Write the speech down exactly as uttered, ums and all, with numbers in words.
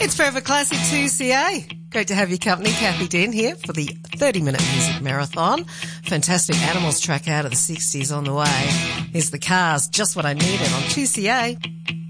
It's Forever Classic two C A. Great to have your company. Kathy Den here for the thirty-minute music marathon. Fantastic Animals track out of the sixties on the way. Here's The Cars, Just What I Needed on two C A.